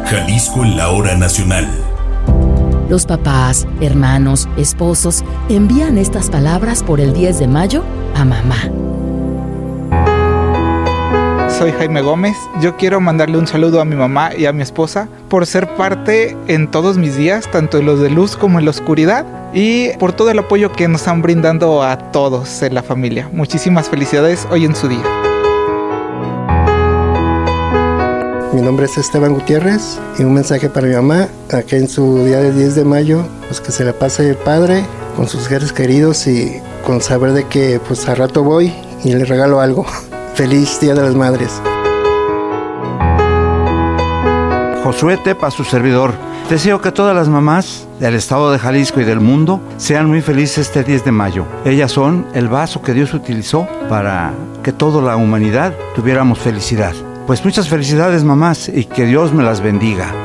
Jalisco en la hora nacional. Los papás, hermanos, esposos envían estas palabras por el 10 de mayo a mamá. Soy Jaime Gómez. Yo quiero mandarle un saludo a mi mamá y a mi esposa por ser parte en todos mis días, tanto en los de luz como en la oscuridad, y por todo el apoyo que nos están brindando a todos en la familia. Muchísimas felicidades hoy en su día. Mi nombre es Esteban Gutiérrez y un mensaje para mi mamá, aquí en su día de 10 de mayo, pues que se la pase padre con sus seres queridos y con saber de que pues a rato voy y le regalo algo. Feliz Día de las Madres. Josué Tepa, su servidor. Deseo que todas las mamás del estado de Jalisco y del mundo sean muy felices este 10 de mayo. Ellas son el vaso que Dios utilizó para que toda la humanidad tuviéramos felicidad. Pues muchas felicidades, mamás, y que Dios me las bendiga.